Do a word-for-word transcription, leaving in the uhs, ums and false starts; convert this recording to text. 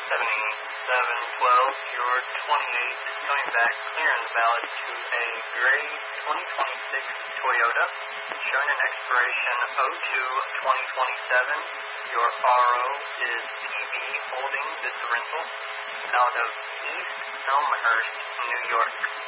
seventy-seven twelve, your twenty-eight is coming back clear in the ballot to a gray twenty twenty-six Toyota, showing an expiration oh two twenty twenty-seven. Your R O is P B Holding, this rental, out of East Elmhurst, New York.